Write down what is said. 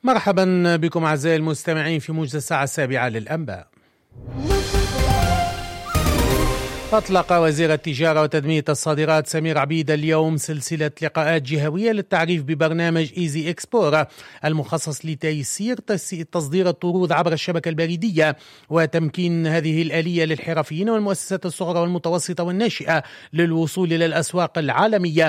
مرحبا بكم أعزائي المستمعين في موجز الساعة 7 للأنباء. أطلق وزير التجارة وتنمية الصادرات سمير عبيد اليوم سلسلة لقاءات جهوية للتعريف ببرنامج إيزي إكسبور المخصص لتيسير تصدير الطرود عبر الشبكة البريدية وتمكين هذه الآلية للحرفيين والمؤسسات الصغرى والمتوسطة والناشئة للوصول إلى الأسواق العالمية